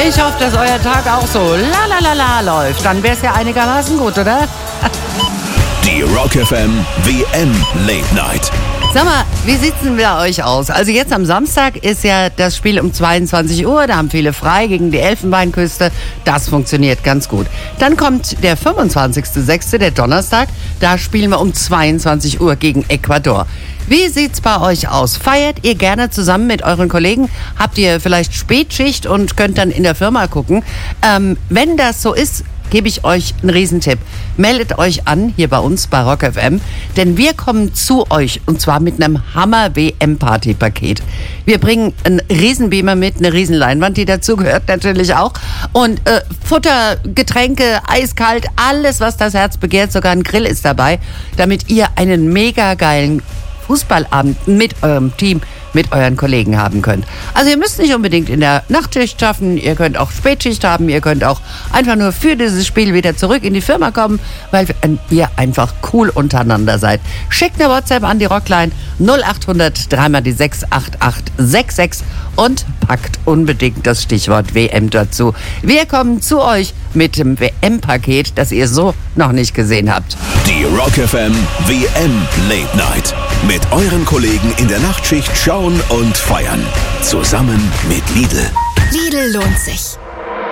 Ich hoffe, dass euer Tag auch so la la la la läuft. Dann wäre es ja einigermaßen gut, oder? Die Rock FM WM Late Night. Sag mal, wie sieht's denn bei euch aus? Also jetzt am Samstag ist ja das Spiel um 22 Uhr. Da haben viele frei gegen die Elfenbeinküste. Das funktioniert ganz gut. Dann kommt der 25.06., der Donnerstag. Da spielen wir um 22 Uhr gegen Ecuador. Wie sieht's bei euch aus? Feiert ihr gerne zusammen mit euren Kollegen? Habt ihr vielleicht Spätschicht und könnt dann in der Firma gucken? Wenn das so ist, gebe ich euch einen Riesentipp. Meldet euch an, hier bei uns bei Rock FM, denn wir kommen zu euch und zwar mit einem Hammer-WM-Party-Paket. Wir bringen einen Riesenbeamer mit, eine Riesenleinwand, die dazu gehört natürlich auch. Und Futter, Getränke, eiskalt, alles, was das Herz begehrt, sogar ein Grill ist dabei, damit ihr einen mega geilen Fußballabend mit eurem Team, mit euren Kollegen haben könnt. Also ihr müsst nicht unbedingt in der Nachtschicht schaffen, ihr könnt auch Spätschicht haben, ihr könnt auch einfach nur für dieses Spiel wieder zurück in die Firma kommen, weil ihr einfach cool untereinander seid. Schickt eine WhatsApp an die Rockline 0800 3 die 68866 und packt unbedingt das Stichwort WM dazu. Wir kommen zu euch mit dem WM-Paket, das ihr so noch nicht gesehen habt. Die Rock FM WM Late Night. Mit euren Kollegen in der Nachtschicht schauen und feiern. Zusammen mit Lidl. Lidl lohnt sich.